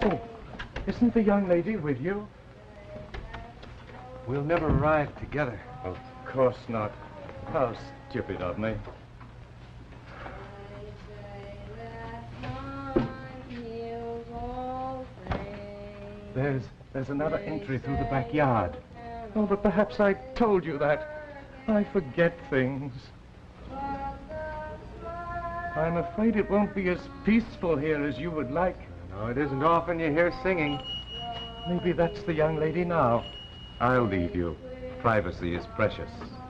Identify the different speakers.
Speaker 1: Oh, isn't the young lady with you?
Speaker 2: We'll never arrive together.
Speaker 1: Of course not. How stupid of me. There's another entry through the backyard. Oh, but perhaps I told you that. I forget things. I'm afraid it won't be as peaceful here as you would like.
Speaker 2: No, it isn't often you hear singing.
Speaker 1: Maybe that's the young lady now.
Speaker 2: I'll leave you. Privacy is precious.